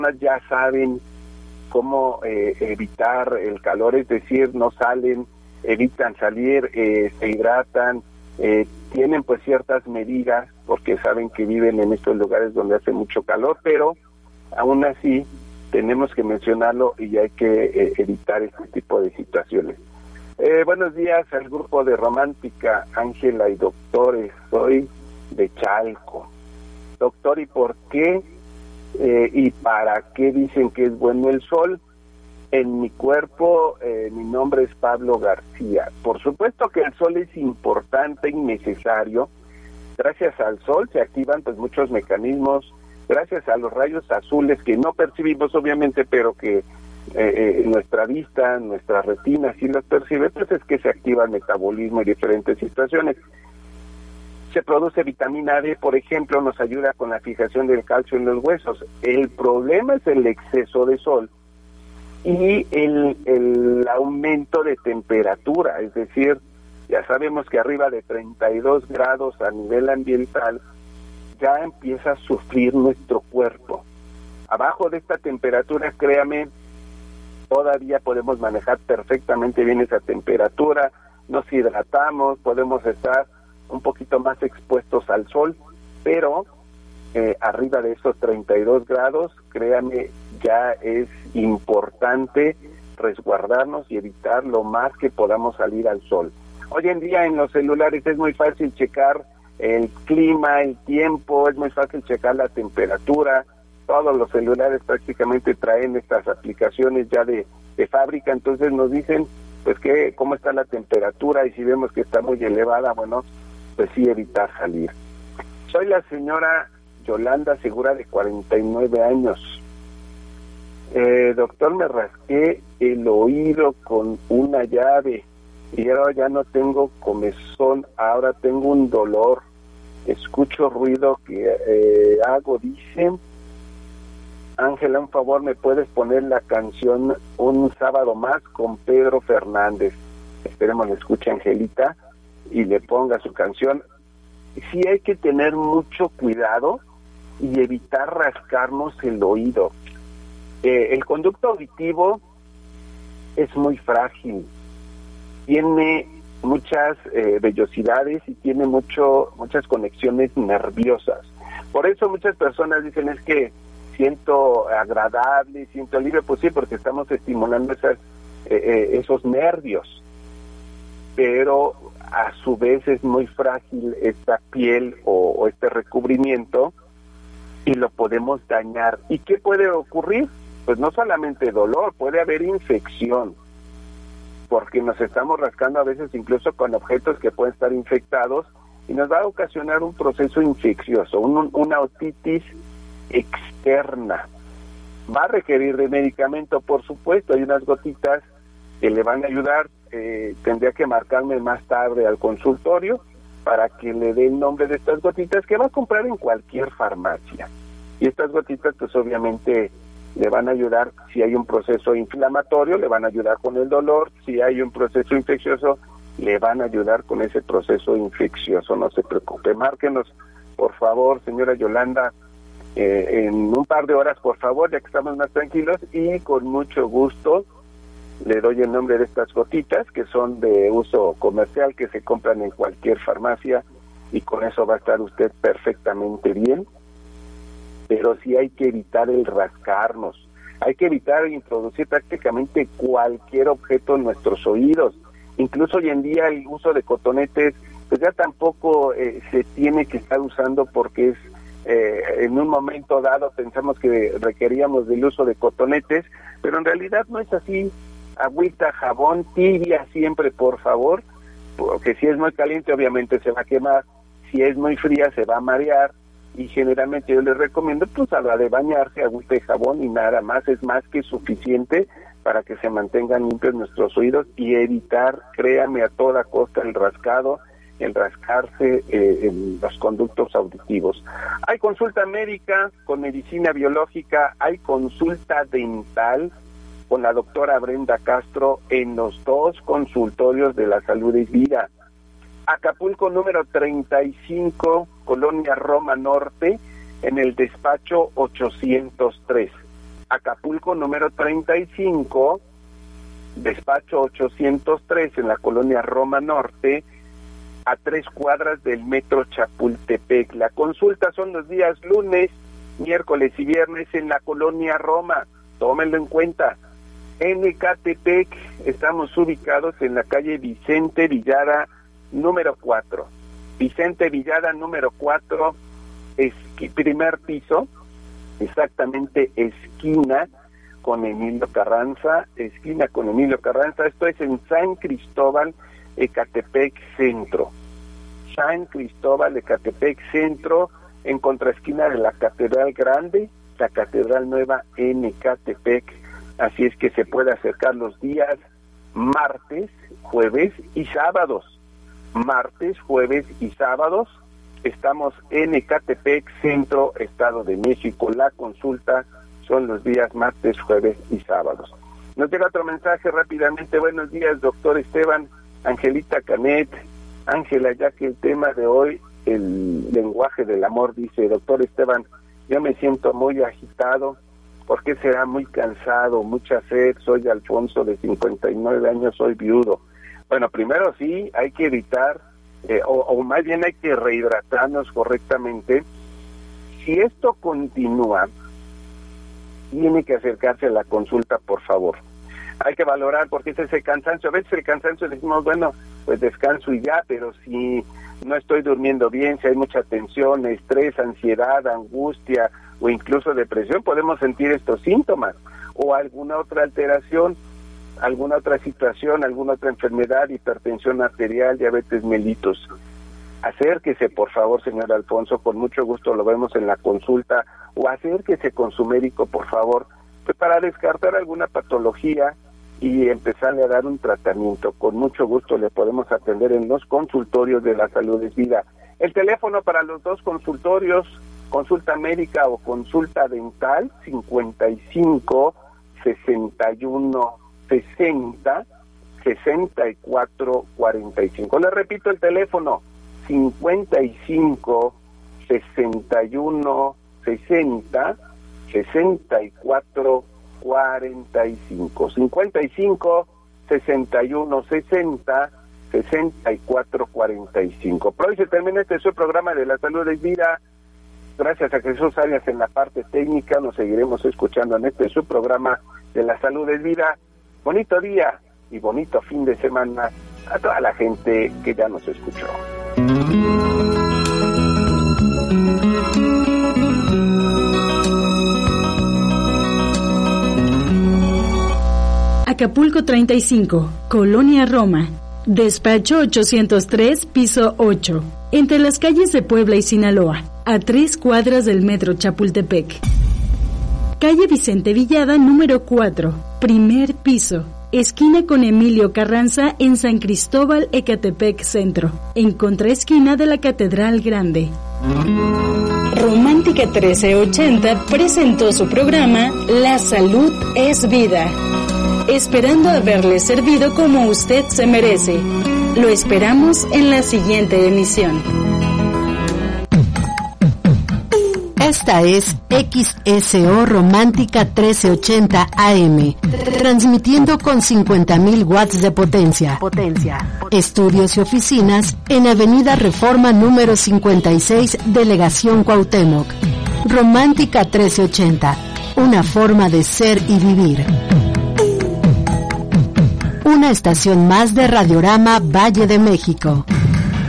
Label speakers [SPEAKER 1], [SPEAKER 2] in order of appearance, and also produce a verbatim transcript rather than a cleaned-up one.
[SPEAKER 1] ya saben cómo eh, evitar el calor, es decir, no salen, evitan salir, eh, se hidratan, eh, tienen pues ciertas medidas porque saben que viven en estos lugares donde hace mucho calor, pero aún así tenemos que mencionarlo y hay que eh, evitar este tipo de situaciones. Eh, buenos días al grupo de Romántica, Ángela y doctores, soy de Chalco. Doctor, ¿y por qué eh, y para qué dicen que es bueno el sol? En mi cuerpo, eh, mi nombre es Pablo García. Por supuesto que el sol es importante y necesario. Gracias al sol se activan pues muchos mecanismos, gracias a los rayos azules que no percibimos obviamente, pero que eh, eh, nuestra vista, nuestra retina sí los percibe, pues es que se activa el metabolismo y diferentes situaciones. Se produce vitamina D, por ejemplo, nos ayuda con la fijación del calcio en los huesos. El problema es el exceso de sol y el, el aumento de temperatura, es decir, ya sabemos que arriba de treinta y dos grados a nivel ambiental ya empieza a sufrir nuestro cuerpo. Abajo de esta temperatura, créame, todavía podemos manejar perfectamente bien esa temperatura, nos hidratamos, podemos estar un poquito más expuestos al sol, pero eh, arriba de esos treinta y dos grados, créame, ya es importante resguardarnos y evitar lo más que podamos salir al sol. Hoy en día en los celulares es muy fácil checar el clima, el tiempo, es muy fácil checar la temperatura. Todos los celulares prácticamente traen estas aplicaciones ya de, de fábrica, entonces nos dicen pues que cómo está la temperatura y si vemos que está muy elevada, bueno, pues sí evitar salir. Soy la señora Yolanda Segura, de cuarenta y nueve años. Eh, doctor, me rasqué el oído con una llave y ahora ya no tengo comezón, ahora tengo un dolor, escucho ruido que eh, hago, dice. Ángela, un favor, ¿me puedes poner la canción Un Sábado Más con Pedro Fernández? Esperemos le escuche Angelita y le ponga su canción. Sí hay que tener mucho cuidado y evitar rascarnos el oído. Eh, el conducto auditivo es muy frágil, tiene muchas eh, vellosidades y tiene mucho muchas conexiones nerviosas. Por eso muchas personas dicen es que siento agradable, siento libre, pues sí, porque estamos estimulando esas, eh, eh, esos nervios, pero a su vez es muy frágil esta piel o, o este recubrimiento y lo podemos dañar. ¿Y qué puede ocurrir? Pues no solamente dolor, puede haber infección, porque nos estamos rascando a veces incluso con objetos que pueden estar infectados y nos va a ocasionar un proceso infeccioso, un, una otitis externa. Va a requerir de medicamento, por supuesto, hay unas gotitas que le van a ayudar, eh, tendría que marcarme más tarde al consultorio para que le dé el nombre de estas gotitas que va a comprar en cualquier farmacia. Y estas gotitas pues obviamente le van a ayudar si hay un proceso inflamatorio, le van a ayudar con el dolor, si hay un proceso infeccioso, le van a ayudar con ese proceso infeccioso, no se preocupe. Márquenos, por favor, señora Yolanda, eh, en un par de horas, por favor, ya que estamos más tranquilos, y con mucho gusto le doy el nombre de estas gotitas, que son de uso comercial, que se compran en cualquier farmacia, y con eso va a estar usted perfectamente bien. Pero sí hay que evitar el rascarnos, hay que evitar introducir prácticamente cualquier objeto en nuestros oídos. Incluso hoy en día el uso de cotonetes, pues ya tampoco eh, se tiene que estar usando porque es eh, en un momento dado pensamos que requeríamos del uso de cotonetes, pero en realidad no es así. Agüita, jabón, tibia siempre, por favor, porque si es muy caliente obviamente se va a quemar, si es muy fría se va a marear. Y generalmente yo les recomiendo pues a la de bañarse, agüita y jabón y nada más, es más que suficiente para que se mantengan limpios nuestros oídos y evitar, créame, a toda costa el rascado, el rascarse eh, en los conductos auditivos. Hay consulta médica con medicina biológica, hay consulta dental con la doctora Brenda Castro en los dos consultorios de La Salud y Vida. Acapulco número treinta y cinco, Colonia Roma Norte, en el despacho ochocientos tres. Acapulco número treinta y cinco, despacho ochocientos tres en la colonia Roma Norte, a tres cuadras del metro Chapultepec. La consulta son los días lunes, miércoles y viernes en la colonia Roma, tómenlo en cuenta. En Ecatepec estamos ubicados en la calle Vicente Villada número cuatro. Vicente Villada número cuatro, esqui, primer piso, exactamente esquina con Emilio Carranza, esquina con Emilio Carranza, esto es en San Cristóbal, Ecatepec Centro. San Cristóbal, Ecatepec Centro, en contraesquina de la Catedral Grande, la Catedral Nueva en Ecatepec. Así es que se puede acercar los días martes, jueves y sábados. Martes, jueves y sábados. Estamos en Ecatepec Centro, Estado de México. La consulta son los días martes, jueves y sábados. Nos llega otro mensaje rápidamente. Buenos días, doctor Esteban, Angelita Canet. Ángela, ya que el tema de hoy, el lenguaje del amor, dice, doctor Esteban, yo me siento muy agitado, ¿por qué será? Muy cansado, mucha sed, soy Alfonso de cincuenta y nueve años, soy viudo. Bueno, primero sí, hay que evitar, eh, o, o más bien hay que rehidratarnos correctamente. Si esto continúa, tiene que acercarse a la consulta, por favor. Hay que valorar, porque es ese cansancio. A veces el cansancio decimos, bueno, pues descanso y ya, pero si no estoy durmiendo bien, si hay mucha tensión, estrés, ansiedad, angustia o incluso depresión, podemos sentir estos síntomas, o alguna otra alteración, alguna otra situación, alguna otra enfermedad, hipertensión arterial, diabetes mellitus. Acérquese, por favor, señor Alfonso, con mucho gusto lo vemos en la consulta, o acérquese con su médico, por favor, pues para descartar alguna patología y empezarle a dar un tratamiento. Con mucho gusto le podemos atender en los consultorios de La Salud es Vida. El teléfono para los dos consultorios, consulta médica o consulta dental, cincuenta y cinco, sesenta y uno, sesenta, sesenta y cuatro, cuarenta y cinco. Le repito el teléfono, cincuenta y cinco, sesenta y uno, sesenta, sesenta y cuatro, cuarenta y cinco. cincuenta y cinco, sesenta y uno, sesenta, sesenta y cuatro, cuarenta y cinco. Por hoy se termina este su programa de La Salud es Vida. Gracias a Jesús Arias en la parte técnica. Nos seguiremos escuchando en este su programa de La Salud es Vida. Bonito día y bonito fin de semana a toda la gente que ya nos escuchó.
[SPEAKER 2] Acapulco treinta y cinco, Colonia Roma, despacho ochocientos tres, piso ocho, entre las calles de Puebla y Sinaloa, a tres cuadras del metro Chapultepec. Calle Vicente Villada número cuatro, primer piso, esquina con Emilio Carranza en San Cristóbal, Ecatepec Centro, en contraesquina de la Catedral Grande. Romántica trece ochenta presentó su programa La Salud es Vida, esperando haberle servido como usted se merece. Lo esperamos en la siguiente emisión.
[SPEAKER 3] Esta es X S O Romántica trece ochenta A M, transmitiendo con cincuenta mil watts de potencia. Potencia. Estudios y oficinas en Avenida Reforma número cincuenta y seis, Delegación Cuauhtémoc. Romántica trece ochenta, una forma de ser y vivir. Una estación más de Radiorama Valle de México.